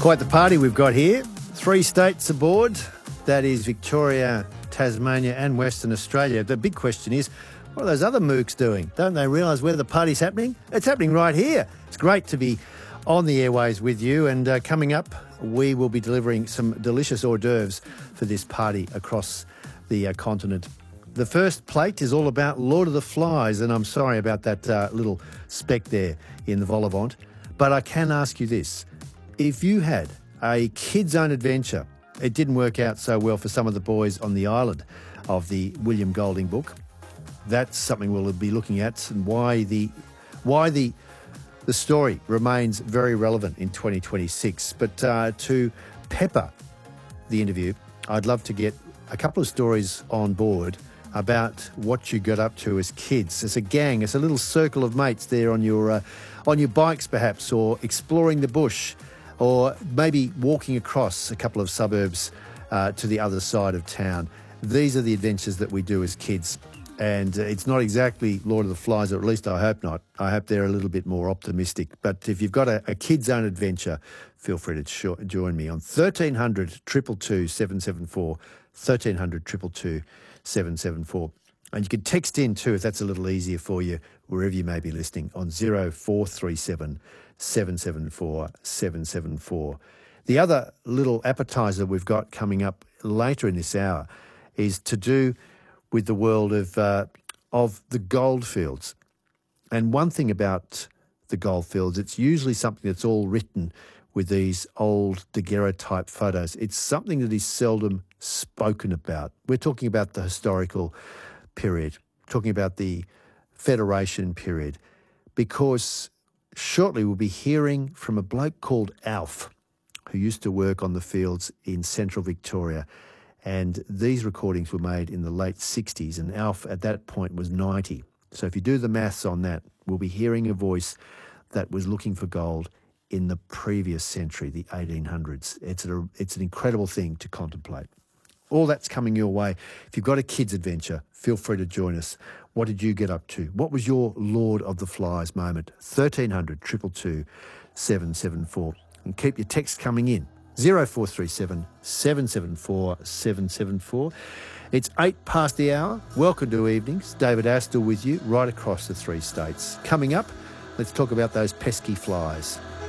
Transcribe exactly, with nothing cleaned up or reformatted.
Quite the party we've got here. Three states aboard. That is Victoria, Tasmania and Western Australia. The big question is, what are those other mooks doing? Don't they realise where the party's happening? It's happening right here. It's great to be on the airways with you. And uh, coming up, we will be delivering some delicious hors d'oeuvres for this party across the uh, continent. The first plate is all about Lord of the Flies, and I'm sorry about that uh, little speck there in the vol au vent. But I can ask you this. If you had a kid's own adventure, it didn't work out so well for some of the boys on the island of the William Golding book. That's something we'll be looking at, and why the why the the story remains very relevant in twenty twenty-six. But uh, to pepper the interview, I'd love to get a couple of stories on board about what you got up to as kids, as a gang, as a little circle of mates there on your uh, on your bikes perhaps, or exploring the bush, or maybe walking across a couple of suburbs uh, to the other side of town. These are the adventures that we do as kids. And uh, it's not exactly Lord of the Flies, or at least I hope not. I hope they're a little bit more optimistic. But if you've got a, a kid's own adventure, feel free to sh- join me on thirteen hundred, two two two, seven seven four, thirteen hundred, two two two, seven seven four. And you can text in too, if that's a little easier for you, wherever you may be listening, on zero four three seven, seven seven four, seven seven four. The other little appetizer we've got coming up later in this hour is to do with the world of uh, of the goldfields. And one thing about the goldfields, it's usually something that's all written with these old daguerreotype photos. It's something that is seldom spoken about. We're talking about the historical period, talking about the Federation period, because shortly we'll be hearing from a bloke called Alf, who used to work on the fields in central Victoria. And these recordings were made in the late sixties, and Alf at that point was ninety. So if you do the maths on that, we'll be hearing a voice that was looking for gold in the previous century, the eighteen hundreds. It's, a, it's an incredible thing to contemplate. All that's coming your way. If you've got a kid's adventure, feel free to join us. What did you get up to? What was your Lord of the Flies moment? thirteen hundred, two two two, seven seven four. And keep your text coming in. zero four three seven, seven seven four, seven seven four. It's eight past the hour. Welcome to Evenings. David Astor with you right across the three states. Coming up, let's talk about those pesky flies.